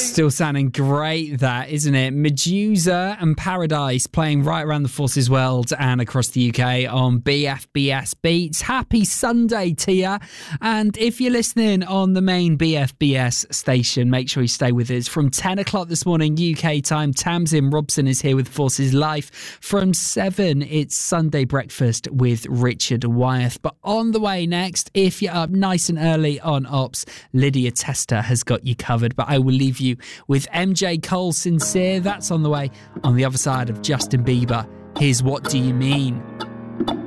Still sounding great, that, isn't it? Medusa and Paradise playing right around the Forces world and across the UK on BFBS Beats. Happy Sunday to ya. And if you're listening on the main BFBS station, make sure you stay with us. From 10 o'clock this morning, UK time, Tamsin Robson is here with Forces Life. From 7, it's Sunday Breakfast with Richard Wyeth. But on the way next, if you're up nice and early on Ops, Lydia Tester has got you covered. But I will leave you with MJ Cole Sincere. That's on the way on the other side of Justin Bieber. Here's What Do You Mean?